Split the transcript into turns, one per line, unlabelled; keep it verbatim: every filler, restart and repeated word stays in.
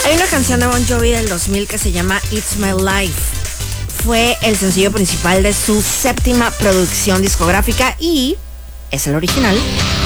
Hay una canción de Bon Jovi del dos mil que se llama It's My Life. Fue el sencillo principal de su séptima producción discográfica y es el original